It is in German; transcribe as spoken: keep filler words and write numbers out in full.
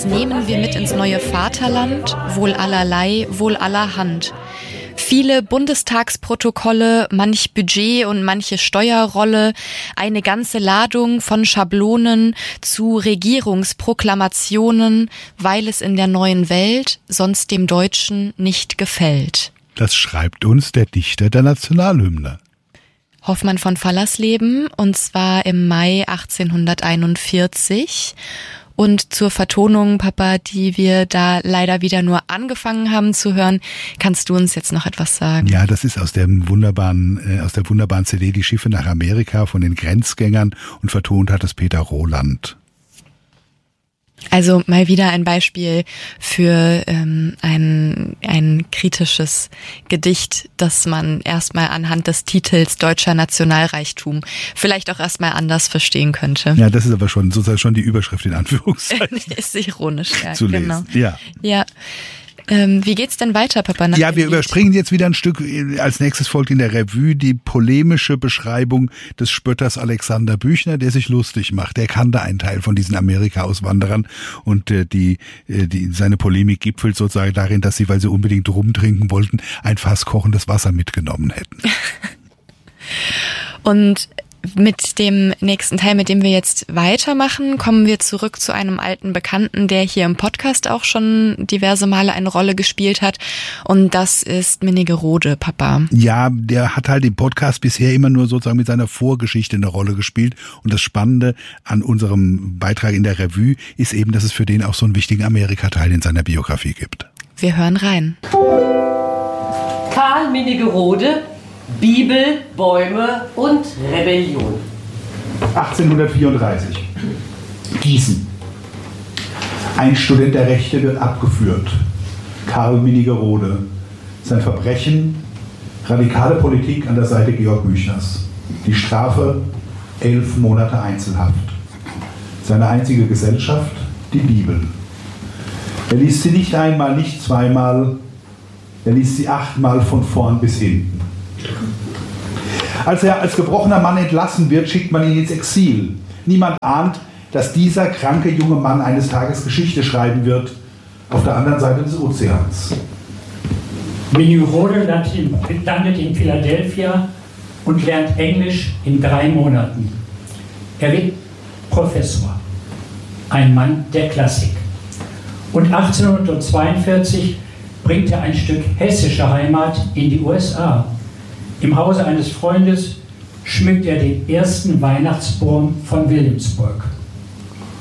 Was nehmen wir mit ins neue Vaterland? Wohl allerlei, wohl allerhand. Viele Bundestagsprotokolle, manch Budget und manche Steuerrolle, eine ganze Ladung von Schablonen zu Regierungsproklamationen, weil es in der neuen Welt sonst dem Deutschen nicht gefällt. Das schreibt uns der Dichter der Nationalhymne. Hoffmann von Fallersleben, und zwar im Mai achtzehnhunderteinundvierzig. Und zur Vertonung, Papa, die wir da leider wieder nur angefangen haben zu hören, kannst du uns jetzt noch etwas sagen? Ja, das ist aus dem wunderbaren, äh, aus der wunderbaren C D Die Schiffe nach Amerika von den Grenzgängern, und vertont hat es Peter Roland. Also mal wieder ein Beispiel für ähm, ein, ein kritisches Gedicht, das man erstmal anhand des Titels Deutscher Nationalreichtum vielleicht auch erstmal anders verstehen könnte. Ja, das ist aber schon sozusagen schon die Überschrift in Anführungszeichen. Ist ironisch, ja. Zu lesen. Genau. Ja. Ja. Ähm, wie geht's denn weiter, Papa? Nach ja, wir Lied? überspringen jetzt wieder ein Stück. Als nächstes folgt in der Revue die polemische Beschreibung des Spötters Alexander Büchner, der sich lustig macht. Der kannte einen Teil von diesen Amerika-Auswanderern, und äh, die, äh, die seine Polemik gipfelt sozusagen darin, dass sie, weil sie unbedingt rumtrinken wollten, ein Fass kochendes Wasser mitgenommen hätten. Und mit dem nächsten Teil, mit dem wir jetzt weitermachen, kommen wir zurück zu einem alten Bekannten, der hier im Podcast auch schon diverse Male eine Rolle gespielt hat. Und das ist Minnigerode, Papa. Ja, der hat halt im Podcast bisher immer nur sozusagen mit seiner Vorgeschichte eine Rolle gespielt. Und das Spannende an unserem Beitrag in der Revue ist eben, dass es für den auch so einen wichtigen Amerika-Teil in seiner Biografie gibt. Wir hören rein. Karl Minnigerode, Bibel, Bäume und Rebellion. achtzehnhundertvierunddreißig. Gießen. Ein Student der Rechte wird abgeführt. Karl Minnigerode. Sein Verbrechen: radikale Politik an der Seite Georg Büchners. Die Strafe: elf Monate Einzelhaft. Seine einzige Gesellschaft: die Bibel. Er liest sie nicht einmal, nicht zweimal, er liest sie achtmal von vorn bis hinten. Als er als gebrochener Mann entlassen wird, schickt man ihn ins Exil. Niemand ahnt, dass dieser kranke junge Mann eines Tages Geschichte schreiben wird, auf der anderen Seite des Ozeans. Minnigerode landet in Philadelphia und lernt Englisch in drei Monaten. Er wird Professor, ein Mann der Klassik. Und achtzehnhundertzweiundvierzig bringt er ein Stück hessische Heimat in die U S A. Im Hause eines Freundes schmückt er den ersten Weihnachtsbaum von Williamsburg.